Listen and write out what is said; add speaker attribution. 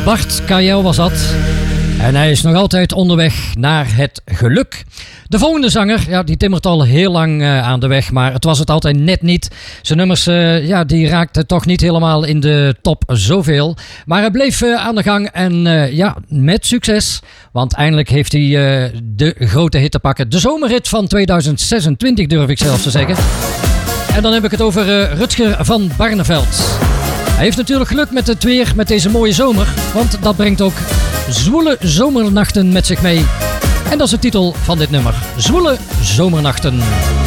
Speaker 1: Bart Kael was dat. En hij is nog altijd onderweg naar het geluk. De volgende zanger, ja, die timmert al heel lang aan de weg, maar het was het altijd net niet. Zijn nummers, die raakten toch niet helemaal in de top zoveel. Maar hij bleef aan de gang en met succes. Want eindelijk heeft hij de grote hit te pakken. De zomerhit van 2026 durf ik zelfs te zeggen. En dan heb ik het over Rutger van Barneveld. Hij heeft natuurlijk geluk met het weer, met deze mooie zomer. Want dat brengt ook zwoele zomernachten met zich mee. En dat is de titel van dit nummer. Zwoele zomernachten.